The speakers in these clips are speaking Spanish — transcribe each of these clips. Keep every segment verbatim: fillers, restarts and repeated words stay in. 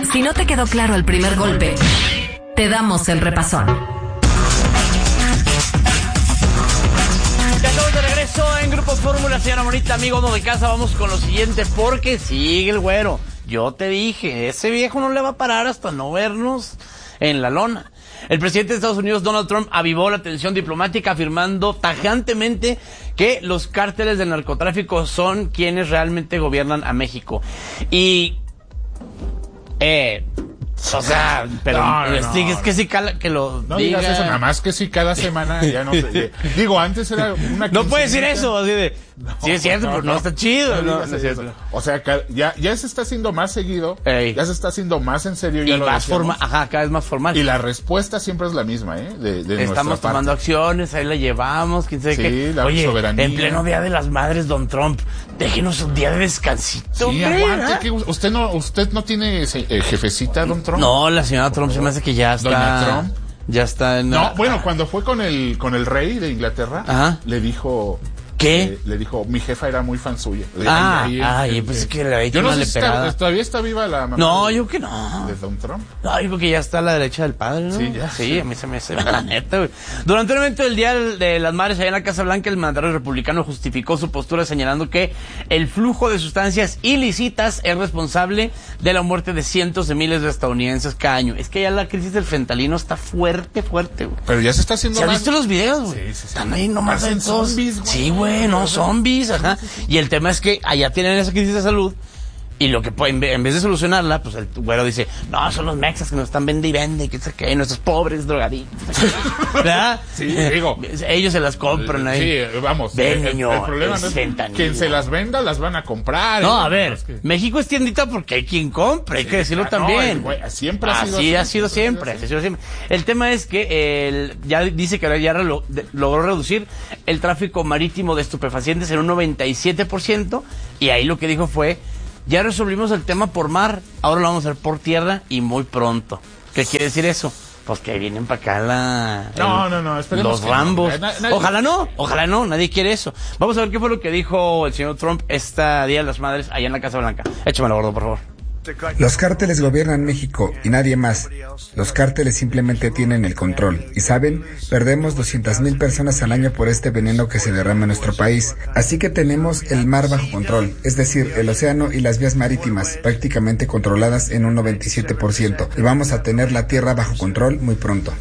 Si no te quedó claro el primer golpe, te damos el repasón. Ya estamos de regreso en Grupo Fórmula, señora Morita, amigo, amo de casa. Vamos con lo siguiente, porque sigue el güero. Yo te dije, ese viejo no le va a parar hasta no vernos en la lona. El presidente de Estados Unidos, Donald Trump, avivó la tensión diplomática afirmando tajantemente que los cárteles del narcotráfico son quienes realmente gobiernan a México. Y... Eh... O sea, pero no, no, es, no. es que sí cala, que lo no diga. digas eso, nada más que sí cada semana ya no te, digo, antes era una no puedes decir quincenita. eso, así de no, sí es cierto, no, pero no, no está chido, no, no, no es cierto. O sea, ya ya se está haciendo más seguido, Ey. ya se está haciendo más en serio, ya y lo más formal, decíamos. ajá, cada vez más formal. Y la respuesta siempre es la misma, ¿eh? De, de Estamos tomando parte. acciones, ahí la llevamos, quién sabe sí, qué. La Oye, soberanía. en pleno Día de las Madres, don Trump, déjenos un día de descansito. Sí, hombre, aguante, ¿eh? que usted no usted no tiene eh, jefecita, don Trump. No, la señora Trump se me hace que ya está. Doña Trump. Ya está en. No, bueno, cuando fue con el con el rey de Inglaterra, Ajá. le dijo ¿Qué? Eh, le dijo, mi jefa era muy fan suya. Ah, ahí, ahí, ay, eh, pues eh, es que le había hecho yo no una sé si leperada. está, todavía está viva la mamá. No, de, yo que no. de Don Trump. No, yo creo que ya está a la derecha del padre, ¿no? Sí, ya. Sí, a mí se me hace la neta, güey. Durante el evento del Día de las Madres allá en la Casa Blanca, el mandatario republicano justificó su postura señalando que el flujo de sustancias ilícitas es responsable de la muerte de cientos de miles de estadounidenses cada año. Es que ya la crisis del fentanilo está fuerte, fuerte, güey. Pero ya se está haciendo ¿Se han más... visto los videos, güey? Sí, sí, sí. Están ahí nomás Parecen en todos. zombies, güey. Sí, güey, no, zombies, ajá. Y el tema es que allá tienen esa crisis de salud. Y lo que en vez de solucionarla, pues el güero dice, no, son los mexas que nos están vende y vende, que sé qué, nuestros pobres drogadictos. ¿Verdad? Sí, digo. Ellos se las compran ahí. Sí, vamos. Ven, el, niño, el problema es no es fentanilo. quien se las venda, las van a comprar. No, ¿eh? a ver, Es que... México es tiendita porque hay quien compra, hay Sí, que decirlo claro, también. no, güey, siempre ha sido así. así. ha sido siempre, así ha sido siempre. El tema es que el, ya dice que ya lo, de, logró reducir el tráfico marítimo de estupefacientes en un noventa y siete por ciento, y ahí lo que dijo fue, ya resolvimos el tema por mar, ahora lo vamos a hacer por tierra y muy pronto. ¿Qué quiere decir eso? Pues que vienen para acá la... No, el, no, no, esperemos los que Rambos. no. Nadie... Ojalá no, ojalá no, nadie quiere eso. Vamos a ver qué fue lo que dijo el señor Trump esta Día de las Madres allá en la Casa Blanca. Échamelo, gordo, por favor. Los cárteles gobiernan México y nadie más. Los cárteles simplemente tienen el control. Y saben, perdemos doscientas mil personas al año por este veneno que se derrama en nuestro país. Así que tenemos el mar bajo control, es decir, el océano y las vías marítimas prácticamente controladas en un noventa y siete por ciento. Y vamos a tener la tierra bajo control muy pronto.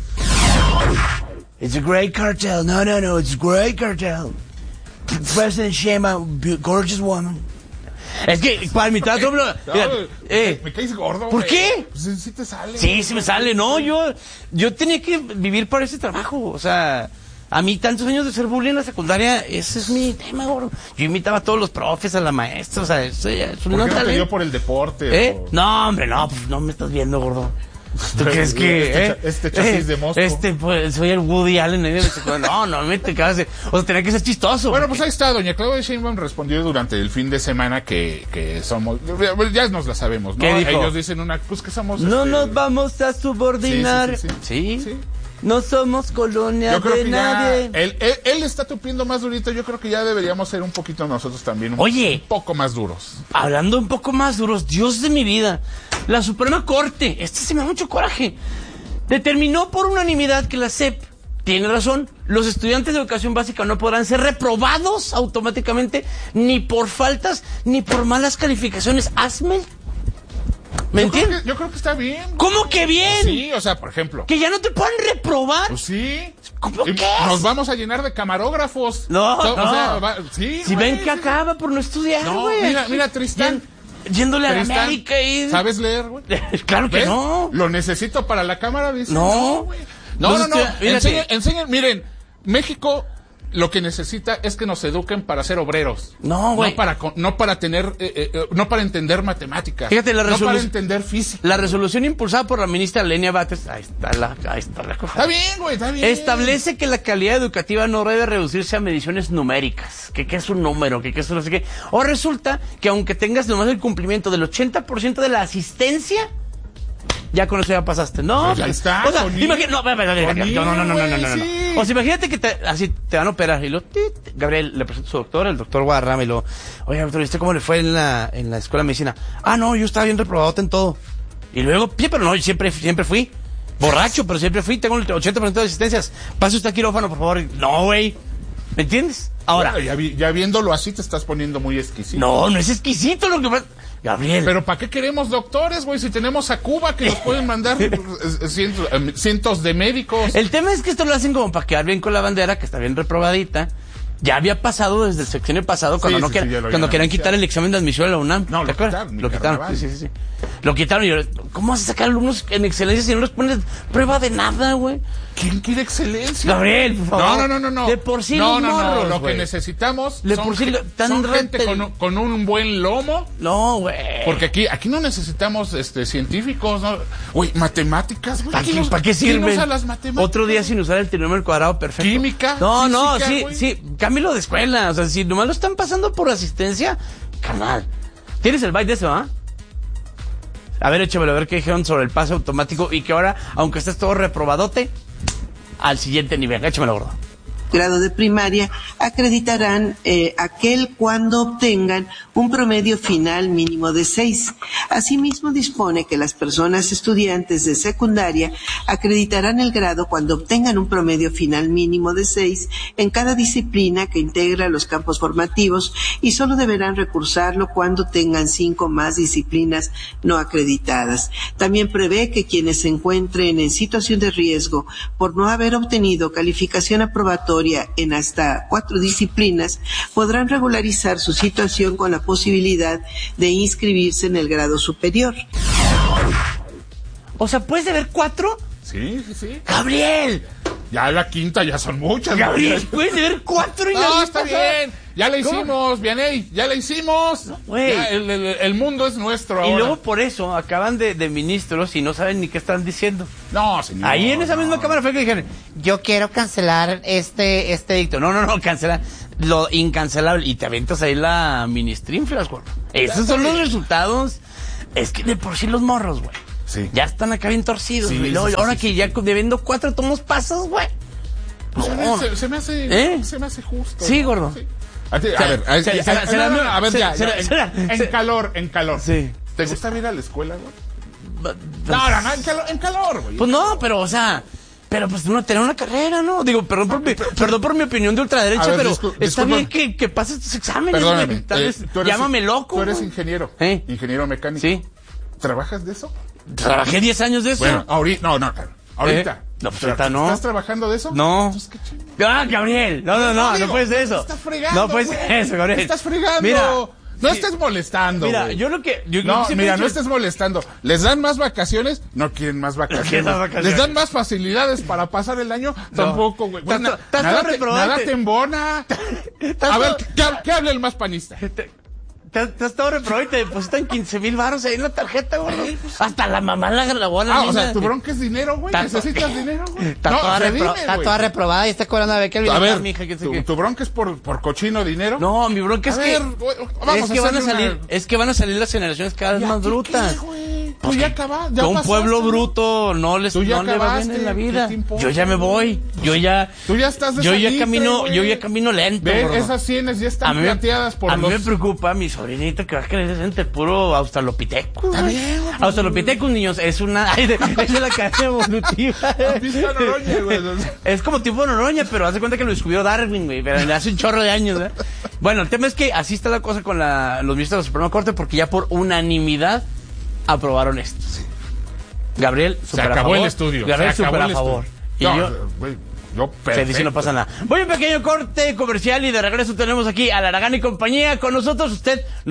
It's a great cartel. No, no, no, it's a great cartel. President Shema, gorgeous woman. Es que para mi trato, no, eh, me caes gordo. ¿Por güey. qué? Pues sí te sale. Sí, sí me sale. No, yo, yo tenía que vivir para ese trabajo. O sea, a mí tantos años de ser bullying en la secundaria, ese es mi tema, gordo. Yo imitaba a todos los profes, a la maestra, o sea, eso ya es un ¿Por qué no te talento. dio por el deporte? ¿Eh? O... No, hombre, no, pues no me estás viendo, gordo. ¿Tú crees que este, eh? este chasis eh, de Mosco? Este, pues, soy el Woody Allen ahí de la secundaria. No, no, me te cagas de... O sea, tenía que ser chistoso. Bueno, porque... pues ahí está, doña Claudia Sheinbaum respondió durante el fin de semana que, que somos, ya nos la sabemos, ¿no? ¿Qué dijo? Ellos dicen una, pues que somos... No este... nos vamos a subordinar. Sí, sí, sí, sí. ¿Sí? Sí. No somos colonia Yo creo de que nadie. ya, él, él, él está tupiendo más durito, yo creo que ya deberíamos ser un poquito nosotros también, un, Oye. un poco más duros. Hablando un poco más duros, Dios de mi vida, la Suprema Corte, este se me da mucho coraje, determinó por unanimidad que la S E P tiene razón. Los estudiantes de educación básica no podrán ser reprobados automáticamente ni por faltas ni por malas calificaciones. Hazme. ¿Me yo entiendes? Creo que, yo creo que está bien. ¿Cómo que bien? Sí, o sea, por ejemplo. ¿Que ya no te puedan reprobar? Pues sí. ¿Cómo Y que? nos vamos a llenar de camarógrafos. No, o, no. O sea, va, sí, Si güey, ven que sí. acaba por no estudiar, No, güey. mira, mira, Tristán. Yen- Yéndole a la Tristán, América y... ¿sabes leer, güey? Claro que ¿Ves? no. Lo necesito para la cámara, dice. No. güey. No, no, no. Entonces, fíjate. Enseñen, enseñen, miren, México lo que necesita es que nos eduquen para ser obreros. No, güey. No para, con- no para tener, eh, eh, no para entender matemáticas. Fíjate, la No resolu- para entender física. La resolución impulsada por la ministra Lenia Batres, ahí está la, ahí está la cosa. Está bien, güey, está bien. Establece que la calidad educativa no debe reducirse a mediciones numéricas. Que qué es un número, que qué es un no sé qué. O resulta que aunque tengas nomás el cumplimiento del ochenta por ciento de la asistencia, ya con eso ya pasaste. No, Pues ahí está, o sea, con imagínate, no, espera, espera, espera, con no, no, no, no, no, no, no, no. sí. O sea, imagínate que te, así te van a operar y lo, tit, Gabriel le presenta a su doctor, el doctor Guadarrama, y lo, oye, doctor, ¿viste cómo le fue en la, en la escuela de medicina? Ah, no, yo estaba bien reprobado en todo. Y luego, sí, pero no, siempre, siempre fui. Borracho, pero siempre fui. Tengo el ochenta por ciento de asistencias. Pase usted a quirófano, por favor. No, güey. ¿Me entiendes? Ahora. Ya, ya, vi- ya viéndolo así te estás poniendo muy exquisito. No, no es exquisito lo que pasa. Gabriel. Pero ¿para qué queremos doctores, güey? Si tenemos a Cuba que nos pueden mandar eh, cientos, eh, cientos de médicos. El tema es que esto lo hacen como para quedar bien con la bandera, que está bien reprobadita. Ya había pasado desde el sexenio pasado cuando Sí, no sí, quer- sí, ya lo cuando habían querían anunciado. quitar el examen de admisión a la UNAM. No, ¿Te lo acuerdas? quitaron, Lo ni quitaron. carnaval. Sí, sí, sí. Lo quitaron y yo, ¿cómo vas a sacar alumnos en excelencia si no les pones prueba de nada, güey? ¿Quién quiere excelencia? Gabriel, por favor. No, no, no, no, no. De por sí no, los no, no, morros, lo güey. que necesitamos De son, por sí ge- lo- tan son gente rete- con, un- con un buen lomo. No, güey. Porque aquí, aquí no necesitamos este científicos, ¿no? Uy, matemáticas, güey. ¿Para qué, ¿Quién usa- ¿para qué quién sirven? usa las matemáticas? Otro día sin usar el trinomio al cuadrado, perfecto. Química, No, no, física, sí, güey. sí, cámbialo de escuela. O sea, si nomás lo están pasando por asistencia, carnal. ¿Tienes el byte de eso, ah? A ver, échamelo, a ver qué dijeron sobre el pase automático y que ahora, aunque estés todo reprobadote, al siguiente nivel. Échamelo, gordo. Grado de primaria acreditarán eh, aquel cuando obtengan un promedio final mínimo de seis. Asimismo, dispone que las personas estudiantes de secundaria acreditarán el grado cuando obtengan un promedio final mínimo de seis en cada disciplina que integra los campos formativos y solo deberán recursarlo cuando tengan cinco más disciplinas no acreditadas. También prevé que quienes se encuentren en situación de riesgo por no haber obtenido calificación aprobatoria en hasta cuatro disciplinas podrán regularizar su situación con la posibilidad de inscribirse en el grado superior. O sea, ¿puedes haber cuatro? Sí, sí, sí. ¡Gabriel! Ya la quinta ya son muchas. ¡Gabriel! güey. ¿Puedes haber cuatro? Y No, la está lista- bien. Ya la ¿Cómo? hicimos, Vianey. Ya la hicimos. güey. Ya, el, el- el mundo es nuestro ahora. Y luego por eso acaban de, de ministros y no saben ni qué están diciendo. No, señor. Ahí en esa no. misma cámara fue que dijeron, yo quiero cancelar este este edicto. No, no, no, cancelar lo incancelable. Y te aventas ahí la ministrinflas, güey. Esos son los resultados. Es que de por sí los morros, güey. Sí. Ya están acá bien torcidos, Sí, güey. Luego, sí, sí, ahora sí, que sí. ya debiendo cuatro tomos pasas, güey. Pues se, No. me, se, se me hace, ¿Eh? se me hace justo. Sí, ¿no? gordo. Sí. A, ti- a Se- ver, a, se- ya- se- ya- se- no, no, se- no, a ver, se- ya, se- ya, se- en, en se- calor, en calor. Sí. ¿Te gusta ir a la escuela, güey? No, no, no, en calor, en calor, güey. Pues no, pero, o sea, pero pues uno tener una carrera, ¿no? Digo, perdón por mi, perdón por mi opinión de ultraderecha, A ver, pero discul- está disculpa. bien que, que pases tus exámenes, Perdóname. güey. Tal eh, vez, tú eres- llámame loco. Tú eres güey. ingeniero. ¿Eh? Ingeniero mecánico. Sí. ¿Trabajas de eso? Trabajé diez años de eso. Bueno, ahorita, no, no, ahorita. ¿Eh? No, pues Pero, ahorita no. ¿Estás trabajando de eso? No. Entonces, ¿qué chingada? Ah, Gabriel. No, no, no, no, digo, puedes de eso. te estás fregando, No puedes güey. de eso, Gabriel. Te estás fregando. Mira. No sí, estés molestando, Mira, güey. yo lo que. Yo, No, yo siempre mira, he no dicho- estés molestando. ¿Les dan más vacaciones? No quieren más vacaciones. quieren más vacaciones. ¿Les dan más facilidades para pasar el año? Tampoco, güey. Estás- Bueno, estás nada, todo te, reprobante. nada te embona. Estás A ver, todo- ¿qué, qué habla el más panista? Te, te, te has estado reprobado y te depositan quince mil baros ahí en la tarjeta, güey. Hasta la mamá la grabó a la Ah, niña. o sea, tu bronca es dinero, güey. Está- ¿Necesitas dinero, güey? Está, No, toda, o sea, repro- dime, está güey. toda reprobada y está cobrando la beca. A ver, mija, que sé tu, qué. tu bronca es por, por cochino dinero. No, mi bronca A es ver, que, güey, vamos es a que van a hacerle salir, una- es que van a salir las generaciones cada vez ¿Y más a ti brutas. qué, güey? Pues Tú ya que- acabas, que ya un pasaste, pueblo güey. bruto no les Tú ya no le va bien acabaste, en la ¿qué vida. te importa, Yo ya me voy, güey? yo ya Tú ya estás de yo ya salitre, camino, güey. yo ya camino lento. Ve, gordo. esas sienes ya a están mí, me- plateadas por a mí los... me preocupa mi sobrinito que va a crecer entre puro australopithecus. Está güey. bien, güey. Australopithecus, niños, es una ay, de- es de la cadena evolutiva. Pista Noroña, güey. Es como tipo Noroña, pero haz de cuenta que lo descubrió Darwin, güey, pero le hace un chorro de años, ¿eh? Bueno, el tema es que así está la cosa con la, los ministros de la Suprema Corte, porque ya por unanimidad aprobaron esto. Gabriel, Se súper a acabó favor. el estudio. Gabriel, se acabó súper a el favor. estudio. Y No, yo, güey, yo se perfecto. dice no pasa nada. Voy a un pequeño corte comercial y de regreso tenemos aquí a Laragán y compañía. Con nosotros usted...